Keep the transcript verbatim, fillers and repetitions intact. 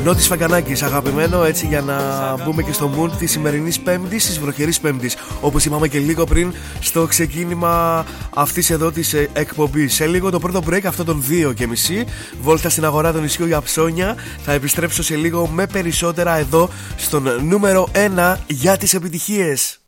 Νότης Φαγκανάκης, αγαπημένο, έτσι για να μπούμε και στο mood της σημερινής Πέμπτης, της βροχερής Πέμπτης. Όπως είπαμε και λίγο πριν στο ξεκίνημα αυτής εδώ της εκπομπής. Σε λίγο το πρώτο break, αυτό των δύο και μισή. Βόλτα στην αγορά των νησιού για ψώνια. Θα επιστρέψω σε λίγο με περισσότερα εδώ στον νούμερο ένα για τις επιτυχίες.